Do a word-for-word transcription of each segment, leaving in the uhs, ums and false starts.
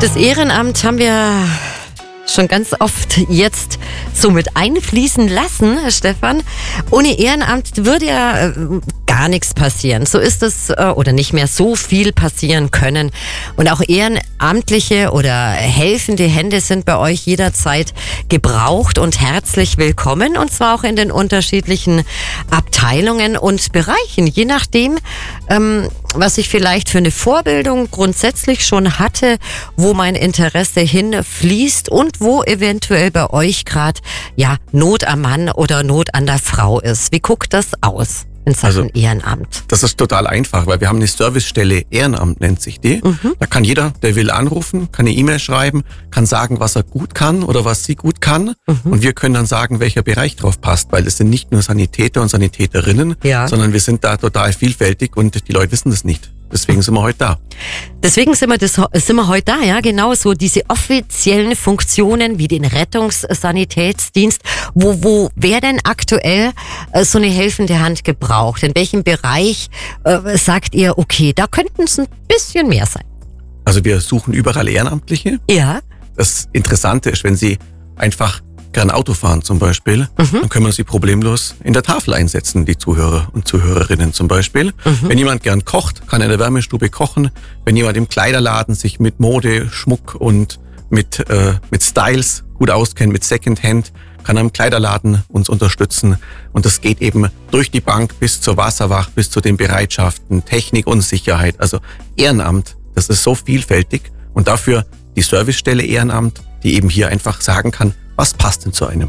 Das Ehrenamt haben wir schon ganz oft jetzt so mit einfließen lassen, Herr Stefan. Ohne Ehrenamt würde ja äh, gar nichts passieren. So ist es, äh, oder nicht mehr so viel passieren können. Und auch ehrenamtliche oder helfende Hände sind bei euch jederzeit gebraucht und herzlich willkommen. Und zwar auch in den unterschiedlichen Abteilungen und Bereichen. Je nachdem, ähm, was ich vielleicht für eine Vorbildung grundsätzlich schon hatte, wo mein Interesse hinfließt und wo eventuell bei euch gerade ja Not am Mann oder Not an der Frau ist. Wie guckt das aus in Sachen also, Ehrenamt? Das ist total einfach, weil wir haben eine Servicestelle Ehrenamt, nennt sich die. Mhm. Da kann jeder, der will, anrufen, kann eine E-Mail schreiben, kann sagen, was er gut kann oder was sie gut kann. Mhm. Und wir können dann sagen, welcher Bereich drauf passt, weil es sind nicht nur Sanitäter und Sanitäterinnen, ja. sondern wir sind da total vielfältig und die Leute wissen das nicht. Deswegen sind wir heute da. Deswegen sind wir, das, sind wir heute da, ja, genau so diese offiziellen Funktionen wie den Rettungssanitätsdienst. Wo, wo wer denn aktuell äh, so eine helfende Hand gebraucht? In welchem Bereich äh, sagt ihr, okay, da könnten es ein bisschen mehr sein? Also wir suchen überall Ehrenamtliche. Ja. Das Interessante ist, wenn Sie einfach gern Auto fahren zum Beispiel, mhm. dann können wir sie problemlos in der Tafel einsetzen, die Zuhörer und Zuhörerinnen zum Beispiel. Mhm. Wenn jemand gern kocht, kann er in der Wärmestube kochen. Wenn jemand im Kleiderladen sich mit Mode, Schmuck und mit, äh, mit Styles gut auskennt, mit Secondhand, kann er im Kleiderladen uns unterstützen. Und das geht eben durch die Bank bis zur Wasserwacht, bis zu den Bereitschaften, Technik und Sicherheit. Also Ehrenamt, das ist so vielfältig. Und dafür die Servicestelle Ehrenamt, die eben hier einfach sagen kann, was passt denn zu einem?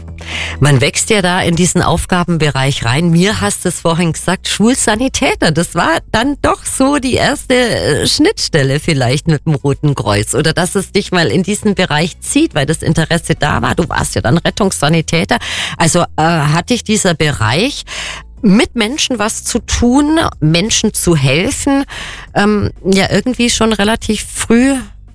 Man wächst ja da in diesen Aufgabenbereich rein. Mir hast du es vorhin gesagt, Schulsanitäter. Das war dann doch so die erste Schnittstelle vielleicht mit dem Roten Kreuz. Oder dass es dich mal in diesen Bereich zieht, weil das Interesse da war. Du warst ja dann Rettungssanitäter. Also äh, hat dich dieser Bereich mit Menschen was zu tun, Menschen zu helfen, ähm, ja irgendwie schon relativ früh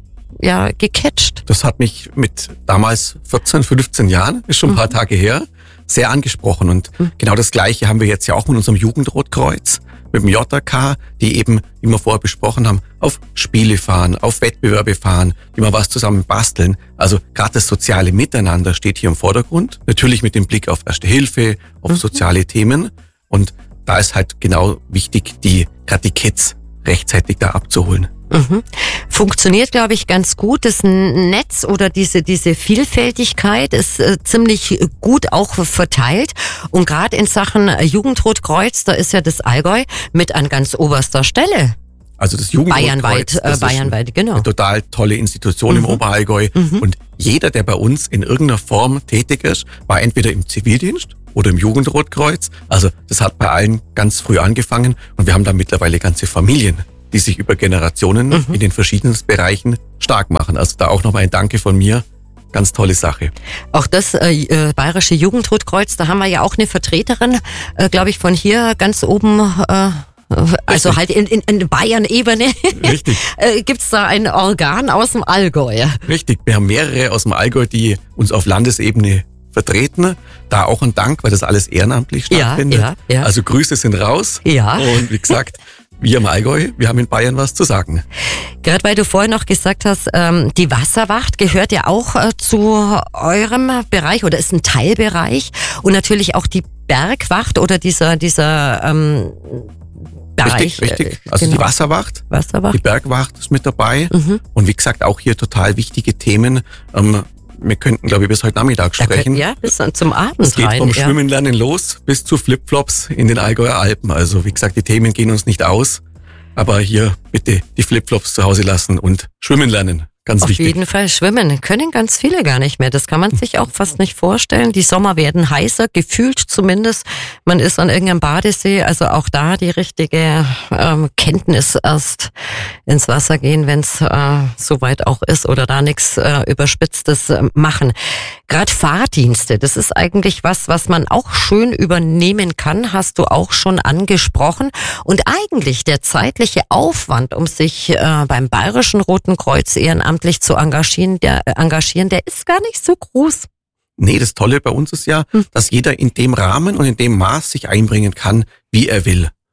ja gecatcht. Das hat mich mit damals vierzehn, fünfzehn Jahren, ist schon ein paar mhm. Tage her, sehr angesprochen. Und mhm. genau das Gleiche haben wir jetzt ja auch mit unserem Jugendrotkreuz, mit dem J R K, die eben, wie wir vorher besprochen haben, auf Spiele fahren, auf Wettbewerbe fahren, die mal was zusammen basteln. Also gerade das soziale Miteinander steht hier im Vordergrund. Natürlich mit dem Blick auf Erste Hilfe, auf mhm. soziale Themen. Und da ist halt genau wichtig, die gerade die Kids rechtzeitig da abzuholen. Mhm. Funktioniert, glaube ich, ganz gut. Das Netz oder diese diese Vielfältigkeit ist äh, ziemlich gut auch verteilt. Und gerade in Sachen Jugendrotkreuz, da ist ja das Allgäu mit an ganz oberster Stelle. Also das Jugendrotkreuz, Bayernweit, äh, das Bayernweit, ist genau. Eine total tolle Institution mhm. im Oberallgäu. Mhm. Und jeder, der bei uns in irgendeiner Form tätig ist, war entweder im Zivildienst oder im Jugendrotkreuz. Also das hat bei allen ganz früh angefangen. Und wir haben da mittlerweile ganze Familien, die sich über Generationen mhm. in den verschiedenen Bereichen stark machen. Also da auch nochmal ein Danke von mir. Ganz tolle Sache. Auch das äh, Bayerische Jugendrotkreuz, da haben wir ja auch eine Vertreterin, äh, glaube ich, von hier ganz oben, äh, also Richtig. halt in, in, in Bayern-Ebene. Richtig. äh, Gibt es da ein Organ aus dem Allgäu? Richtig, wir haben mehrere aus dem Allgäu, die uns auf Landesebene vertreten. Da auch ein Dank, weil das alles ehrenamtlich stattfindet. Ja, ja, ja. Also Grüße sind raus. Ja. Und wie gesagt, wir im Allgäu, wir haben in Bayern was zu sagen. Gerade weil du vorhin noch gesagt hast, ähm, die Wasserwacht gehört ja auch äh, zu eurem Bereich oder ist ein Teilbereich. Und natürlich auch die Bergwacht oder dieser, dieser ähm, Bereich. Richtig, richtig. Also genau. Die Wasserwacht, Wasserwacht, die Bergwacht ist mit dabei. Mhm. Und wie gesagt, auch hier total wichtige Themen. Ähm, wir könnten, glaube ich, bis heute Nachmittag sprechen. Ja, bis zum Abend Es geht rein, vom ja. Schwimmen lernen los bis zu Flipflops in den Allgäuer Alpen. Also wie gesagt, die Themen gehen uns nicht aus. Aber hier bitte die Flipflops zu Hause lassen und schwimmen lernen. Ganz Auf wichtig. jeden Fall schwimmen können ganz viele gar nicht mehr. Das kann man sich auch fast nicht vorstellen. Die Sommer werden heißer, gefühlt zumindest. Man ist an irgendeinem Badesee, also auch da die richtige ähm, Kenntnis erst ins Wasser gehen, wenn es äh, soweit auch ist oder da nichts äh, Überspitztes äh, machen. Gerade Fahrdienste, das ist eigentlich was, was man auch schön übernehmen kann, hast du auch schon angesprochen. Und eigentlich der zeitliche Aufwand, um sich äh, beim Bayerischen Roten Kreuz ehrenamtlich zu engagieren, der, engagieren, der ist gar nicht so groß. Nee, das Tolle bei uns ist ja, hm. dass jeder in dem Rahmen und in dem Maß sich einbringen kann, wie er will.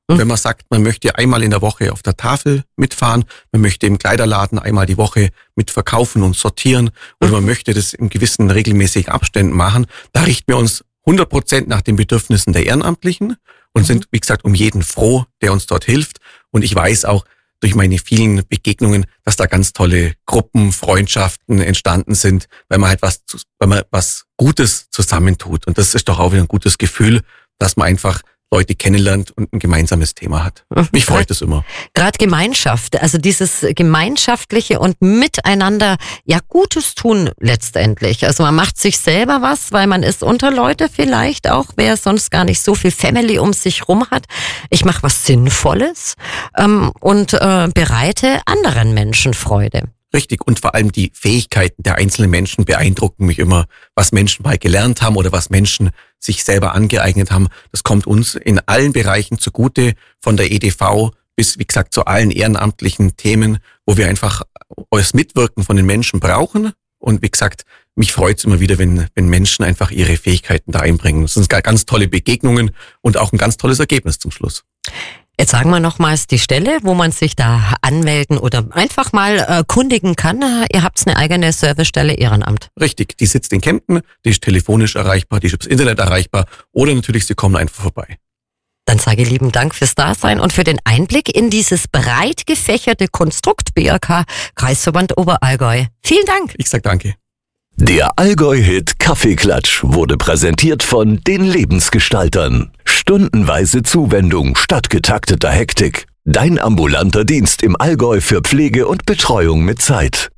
Und wenn man sagt, man möchte einmal in der Woche auf der Tafel mitfahren, man möchte im Kleiderladen einmal die Woche mitverkaufen und sortieren oder man möchte das in gewissen regelmäßigen Abständen machen, da richten wir uns hundert Prozent nach den Bedürfnissen der Ehrenamtlichen und sind, wie gesagt, um jeden froh, der uns dort hilft. Und ich weiß auch durch meine vielen Begegnungen, dass da ganz tolle Gruppen, Freundschaften entstanden sind, weil man halt was, weil man was Gutes zusammentut. Und das ist doch auch wieder ein gutes Gefühl, dass man einfach Leute kennenlernt und ein gemeinsames Thema hat. Mich freut es immer. Gerade Gemeinschaft, also dieses gemeinschaftliche und miteinander, ja, Gutes tun letztendlich. Also man macht sich selber was, weil man ist unter Leute vielleicht auch, wer sonst gar nicht so viel Family um sich rum hat. Ich mache was Sinnvolles ähm, und äh, bereite anderen Menschen Freude. Richtig, und vor allem die Fähigkeiten der einzelnen Menschen beeindrucken mich immer. Was Menschen mal gelernt haben oder was Menschen sich selber angeeignet haben, das kommt uns in allen Bereichen zugute, von der E D V bis, wie gesagt, zu allen ehrenamtlichen Themen, wo wir einfach das Mitwirken von den Menschen brauchen. Und wie gesagt, mich freut es immer wieder, wenn, wenn Menschen einfach ihre Fähigkeiten da einbringen. Das sind ganz tolle Begegnungen und auch ein ganz tolles Ergebnis zum Schluss. Jetzt sagen wir nochmals die Stelle, wo man sich da anmelden oder einfach mal äh, kundigen kann. Ihr habt eine eigene Servicestelle Ehrenamt. Richtig, die sitzt in Kempten, die ist telefonisch erreichbar, die ist übers Internet erreichbar oder natürlich, Sie kommen einfach vorbei. Dann sage ich lieben Dank fürs Dasein und für den Einblick in dieses breit gefächerte Konstrukt B R K Kreisverband Oberallgäu. Vielen Dank. Ich sag danke. Der Allgäu-Hit Kaffeeklatsch wurde präsentiert von den Lebensgestaltern. Stundenweise Zuwendung statt getakteter Hektik. Dein ambulanter Dienst im Allgäu für Pflege und Betreuung mit Zeit.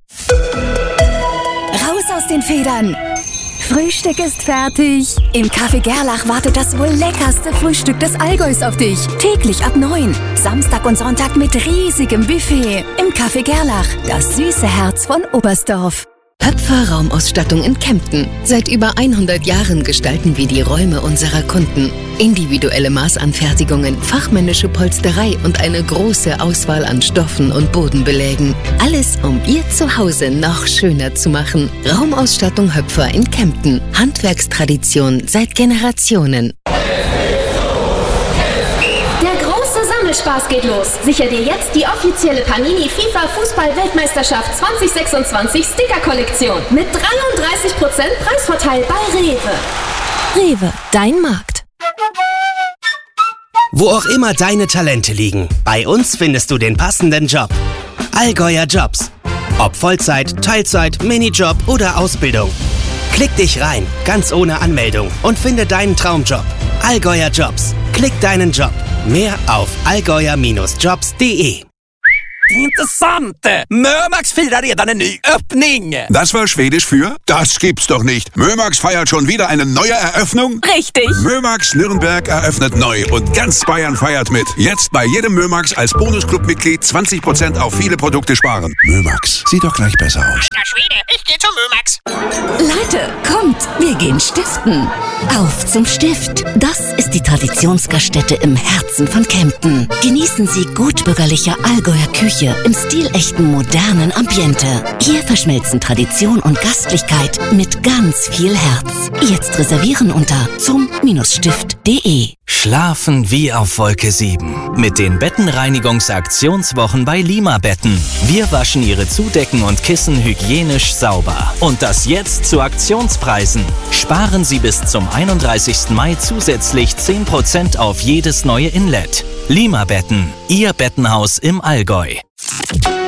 Raus aus den Federn! Frühstück ist fertig. Im Café Gerlach wartet das wohl leckerste Frühstück des Allgäus auf dich. Täglich ab neun. Samstag und Sonntag mit riesigem Buffet. Im Café Gerlach, das süße Herz von Oberstdorf. Höpfer Raumausstattung in Kempten. Seit über hundert Jahren gestalten wir die Räume unserer Kunden. Individuelle Maßanfertigungen, fachmännische Polsterei und eine große Auswahl an Stoffen und Bodenbelägen. Alles, um Ihr Zuhause noch schöner zu machen. Raumausstattung Höpfer in Kempten. Handwerkstradition seit Generationen. Spaß geht los. Sicher dir jetzt die offizielle Panini FIFA Fußball-Weltmeisterschaft zwanzig sechsundzwanzig Sticker-Kollektion mit dreiunddreißig Prozent Preisvorteil bei Rewe. Rewe, dein Markt. Wo auch immer deine Talente liegen, bei uns findest du den passenden Job. Allgäuer Jobs. Ob Vollzeit, Teilzeit, Minijob oder Ausbildung. Klick dich rein, ganz ohne Anmeldung und finde deinen Traumjob. Allgäuer Jobs. Klick deinen Job. Mehr auf allgäuer Bindestrich jobs punkt de. Intressant! Mömax firar redan en ny öppning! Das war Schwedisch für? Das gibt's doch nicht. Mömax feiert schon wieder eine neue Eröffnung? Richtig! Mömax Nürnberg eröffnet neu und ganz Bayern feiert mit. Jetzt bei jedem Mömax als Bonusclub-Mitglied zwanzig Prozent auf viele Produkte sparen. Mömax, sieht doch gleich besser aus. Alter Schwede, ich geh zum Mömax! Leute, kommt, wir gehen stiften. Auf zum Stift. Das ist die Traditionsgaststätte im Herzen von Kempten. Genießen Sie gutbürgerliche Allgäuer Küche im stilechten modernen Ambiente. Hier verschmelzen Tradition und Gastlichkeit mit ganz viel Herz. Jetzt reservieren unter zum Stift punkt de. Schlafen wie auf Wolke sieben. Mit den Bettenreinigungsaktionswochen bei Lima Betten. Wir waschen Ihre Zudecken und Kissen hygienisch sauber. Und das jetzt zu Aktionspreisen. Sparen Sie bis zum einunddreißigsten Mai zusätzlich zehn Prozent auf jedes neue Inlet. Lima Betten, Ihr Bettenhaus im Allgäu.